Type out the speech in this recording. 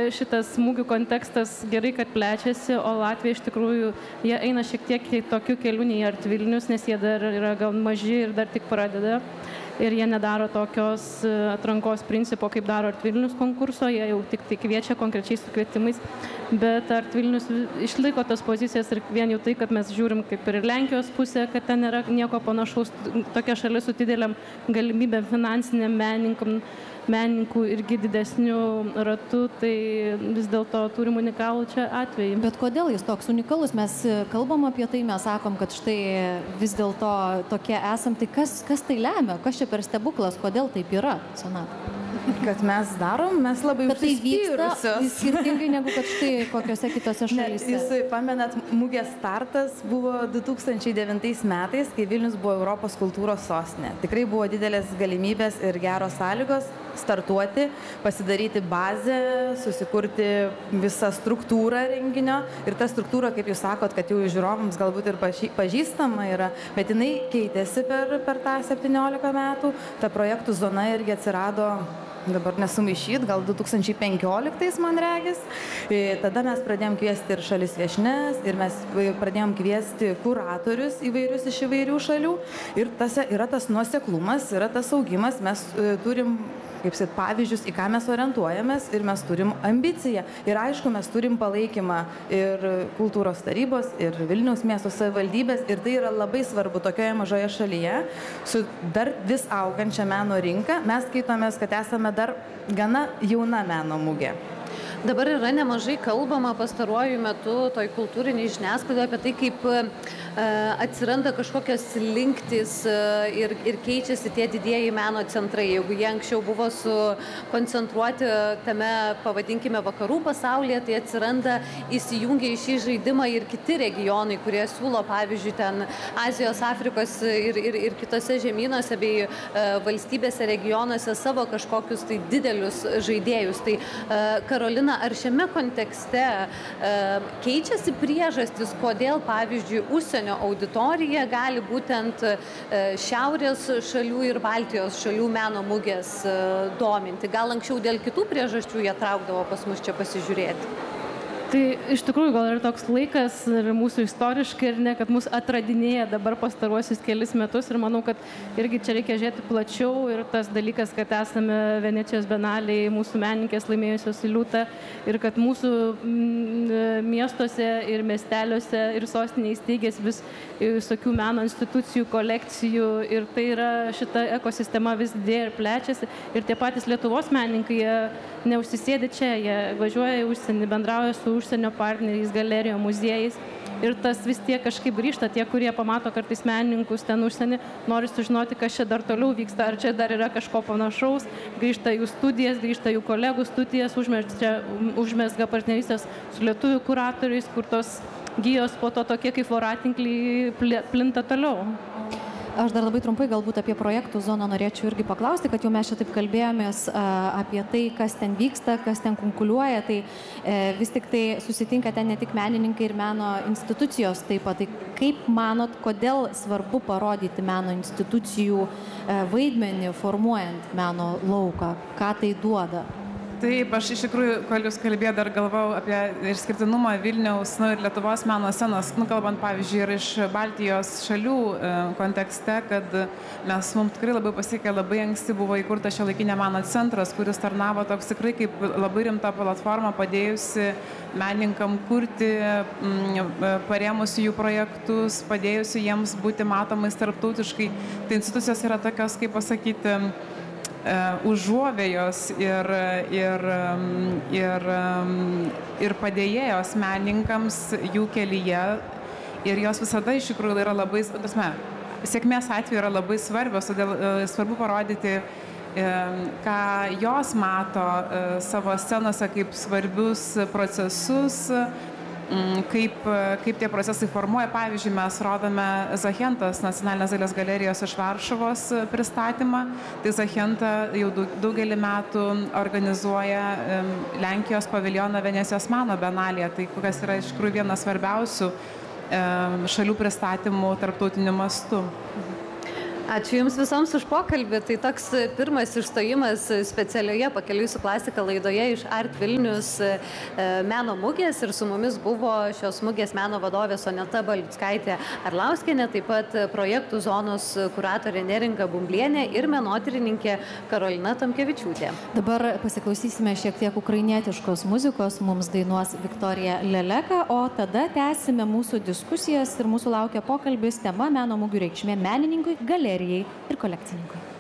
šitas mugių kontekstas gerai, kad plečiasi, o Latvija iš tikrųjų, jie eina šiek tiek tokiu keliu nei Art Vilnius, nes jie dar yra gal maži ir dar tik pradeda. Ir jie nedaro tokios atrankos principo, kaip daro Art Vilnius konkurso, jie jau tik tai kviečia konkrečiais sukvietimais, bet Art Vilnius išlaiko tas pozicijas ir vien jau tai, kad mes žiūrim kaip ir Lenkijos pusė, kad ten nėra nieko panašaus, tokia šalis su dideliam galimybėm finansiniam menininkų irgi didesnių ratų, tai vis dėlto turim unikalų čia atvejį. Bet kodėl jis toks unikalus? Mes kalbam apie tai, mes sakom, kad štai vis dėlto tokie esam, tai kas tai lemia? Kas čia per stebuklas? Kodėl taip yra, Sonata? Kad mes darom, mes labai užsispyrusios. Tai vyksta skirtingai negu kad štai kokiose kitose šalyse. Jūs pamenat, mugės startas buvo 2009 metais, kai Vilnius buvo Europos kultūros sostinė. Tikrai buvo didelės galimybės ir geros sąlygos startuoti, pasidaryti bazę, susikurti visą struktūrą renginio. Ir ta struktūra, kaip jūs sakot, kad jau žiūrovams galbūt ir pažįstama yra, bet jinai keitėsi per tą 17 metų. Ta projektų zona irgi atsirado, dabar nesumaišyt, gal 2015 man regis. Tada mes pradėjom kviesti ir šalis viešnes, ir mes pradėjom kviesti kuratorius įvairius iš įvairių šalių. Ir yra tas nuoseklumas, yra tas augimas, mes turim pavyzdžius, į ką mes orientuojamės, ir mes turim ambiciją. Ir aišku, mes turim palaikymą ir kultūros tarybos, ir Vilniaus miesto savivaldybės, ir tai yra labai svarbu tokioje mažoje šalyje, su dar vis augančia meno rinka. Mes skaitomės, kad esame dar gana jauna meno mugė. Dabar yra nemažai kalbama pastaruoju metu toj kultūriniai žiniasklaidoje apie tai, kaip atsiranda kažkokios slinktys ir keičiasi tie didieji meno centrai. Jeigu jie anksčiau buvo sukoncentruoti tame, pavadinkime, vakarų pasaulyje, tai atsiranda įsijungia į šį žaidimą ir kiti regionai, kurie siūlo, pavyzdžiui, ten Azijos, Afrikos ir kitose žemynuose bei valstybėse, regionuose savo kažkokius tai didelius žaidėjus. Tai Karolina, ar šiame kontekste keičiasi priežastis, kodėl, pavyzdžiui, užsienio auditorija gali būtent šiaurės šalių ir Baltijos šalių meno mugės dominti? Gal anksčiau dėl kitų priežasčių jie traukdavo pas mus čia pasižiūrėti? Tai iš tikrųjų gal yra toks laikas ir mūsų istoriškai, ir ne, kad mus atradinėja dabar pastaruosius kelis metus, ir manau, kad irgi čia reikia žiūrėti plačiau, ir tas dalykas, kad esame Venecijos bienalėje, mūsų menininkės laimėjusios į liūtą, ir kad mūsų miestuose ir miesteliuose ir sostinėje steigėsi vis visokių meno institucijų, kolekcijų, ir tai yra šita ekosistema vis didėja ir plečiasi, ir tie patys Lietuvos menininkai, jie neužsisėdi čia, jie važiuoja į užsienį, bendrauja su užsienio partneriais, galerijom, muziejais, ir tas vis tiek kažkaip grįžta. Tie, kurie pamato kartais menininkus ten užsienį, nori sužinoti, kas čia dar toliau vyksta, ar čia dar yra kažko panašaus, grįžta jų studijas, grįžta jų kolegų studijas, užmesga partnerystės su lietuvių kuratoriais, kur tos gijos po to tokie kaip voratinkliai plinta toliau. Aš dar labai trumpai galbūt apie projektų zoną norėčiau irgi paklausti, kad jau mes čia taip kalbėjomės apie tai, kas ten vyksta, kas ten konkuliuoja, tai vis tik tai susitinka ten ne tik menininkai ir meno institucijos taip pat. Tai kaip manot, kodėl svarbu parodyti meno institucijų vaidmenį formuojant meno lauką? Ką tai duoda? Taip, aš iš tikrųjų, kol jūs kalbėjau, dar galvau apie išskirtinumą Vilniaus ir Lietuvos meno scenos, kalbant, pavyzdžiui, ir iš Baltijos šalių kontekste, kad mums tikrai labai pasiekė, labai anksti buvo įkurta Šiuolaikinio meno centras, kuris tarnavo toks tikrai kaip labai rimta platforma, padėjusi menininkam kurti, parėmusi jų projektus, padėjusi jiems būti matomais tarptautiškai. Tai institucijos yra tokios, kaip pasakyti, užuovėjos ir padėjėjos menininkams jų kelyje, ir jos visada iš tikrųjų yra labai, sėkmės atveju yra labai svarbios, todėl svarbu parodyti, ką jos mato savo scenose kaip svarbius procesus, kaip tie procesai formuoja. Pavyzdžiui, mes rodome Zachentos nacionalinės dailės galerijos iš Varšuvos pristatymą. Tai Zachenta jau daugelį metų organizuoja Lenkijos paviljoną Venecijos meno bienalėje. Tai kas yra iš tikrųjų vienas svarbiausių šalių pristatymų tarptautiniu mastu. Ačiū Jums visoms už pokalbį. Tai toks pirmas išstojimas specialioje Pakeliui su klasika laidoje iš Art Vilnius meno mugės ir su mumis buvo šios mugės meno vadovė Soneta Balickaitė Arlauskienė, taip pat projektų zonos kuratorė Neringa Bumblienė ir menotyrininkė Karolina Tomkevičiūtė. Dabar pasiklausysime šiek tiek ukrainietiškos muzikos, mums dainuos Viktorija Leleka, o tada tęsime mūsų diskusijas ir mūsų laukia pokalbis tema meno mugių reikšmė menininkui, galerijai ir kolekcininkui.